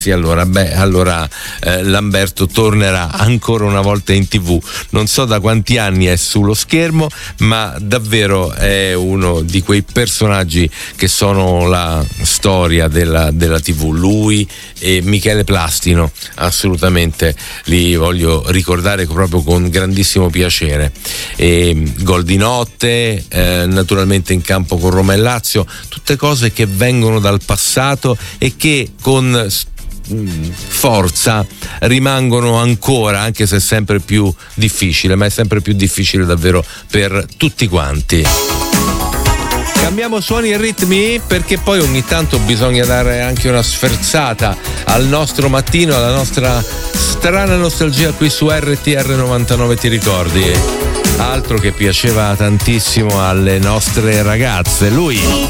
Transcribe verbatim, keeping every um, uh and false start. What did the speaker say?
Sì, allora, beh, allora eh, Lamberto tornerà ancora una volta in tivù. Non so da quanti anni è sullo schermo, ma davvero è uno di quei personaggi che sono la storia della, della tivù. Lui e Michele Plastino, assolutamente li voglio ricordare proprio con grandissimo piacere. E Gol di notte, eh, naturalmente In campo con Roma e Lazio, tutte cose che vengono dal passato e che con forza rimangono ancora, anche se è sempre più difficile, ma è sempre più difficile davvero per tutti quanti. Cambiamo suoni e ritmi, perché poi ogni tanto bisogna dare anche una sferzata al nostro mattino, alla nostra strana nostalgia qui su R T R novantanove, ti ricordi? Altro che piaceva tantissimo alle nostre ragazze, lui